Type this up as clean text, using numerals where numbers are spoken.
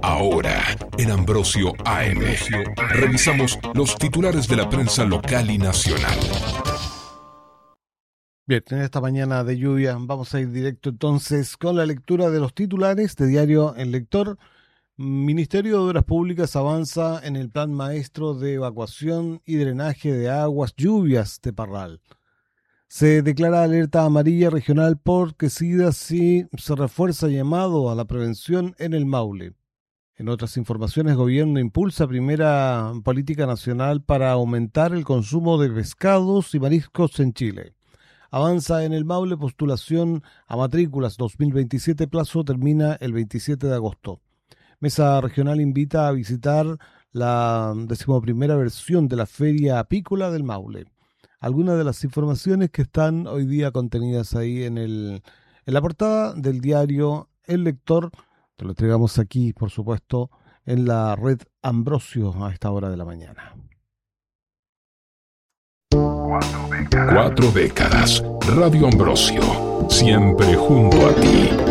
Ahora, en Ambrosio AM, revisamos los titulares de la prensa local y nacional. Bien, en esta mañana de lluvia vamos a ir directo entonces con la lectura de los titulares de Diario El Lector. Ministerio de Obras Públicas avanza en el plan maestro de evacuación y drenaje de aguas lluvias de Parral. Se declara alerta amarilla regional porque SIDA si se refuerza llamado a la prevención en el Maule. En otras informaciones, gobierno impulsa primera política nacional para aumentar el consumo de pescados y mariscos en Chile. Avanza en el Maule postulación a matrículas 2027, plazo termina el 27 de agosto. Mesa Regional invita a visitar la 11ª versión de la Feria Apícola del Maule. Algunas de las informaciones que están hoy día contenidas ahí en la portada del diario El Lector, te lo entregamos aquí, por supuesto, en la red Ambrosio a esta hora de la mañana. 4 décadas. Radio Ambrosio, siempre junto a ti.